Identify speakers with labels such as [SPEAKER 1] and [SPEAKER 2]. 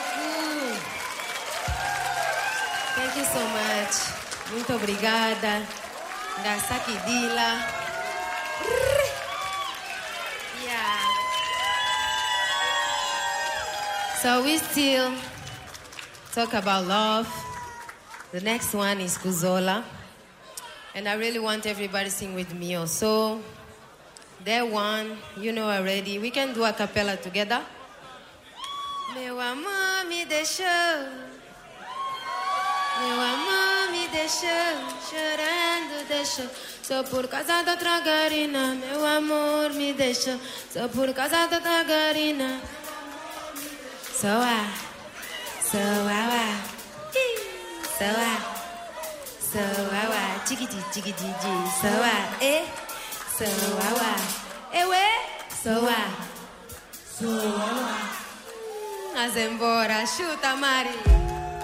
[SPEAKER 1] beaucoup. Thank you so much. Muito obrigada. Ngasaki Dila. Yeah. So we still talk about love. The next one is Kuzola. And I really want everybody to sing with me also. That one, you know already. We can do a cappella together. Meu amor me deixou. Meu amor me deixou. Chorando deixou. Só por causa da outra garina. Meu amor me deixou. Só por causa da outra garina. So I. So I. So I. So I, chickity, chickity, so I, so I, so I, Azembora, chuta, Mari.